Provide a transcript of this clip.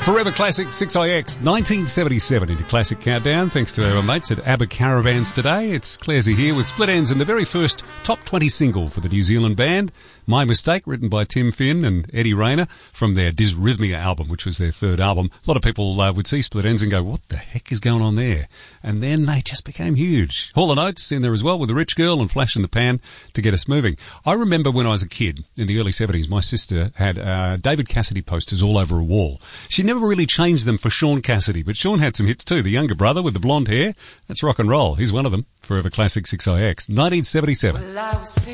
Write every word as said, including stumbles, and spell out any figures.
Forever Classic six I X, nineteen seventy-seven into Classic Countdown. Thanks to our mates at ABBA Caravans today. It's Clairsy here with Split Enz and the very first top twenty single for the New Zealand band, My Mistake, written by Tim Finn and Eddie Rayner from their Dysrhythmia album, which was their third album. A lot of people uh, would see Split Enz and go, what the heck is going on there? And then they just became huge. Hall and Oates in there as well with The Rich Girl and Flash in the Pan to get us moving. I remember when I was a kid in the early seventies, my sister had uh, David Cassidy posters all over a wall. She never really changed them for Sean Cassidy, but Sean had some hits too. The younger brother with the blonde hair, that's rock and roll. He's one of them. Forever Classic six I X, nineteen seventy-seven. Well,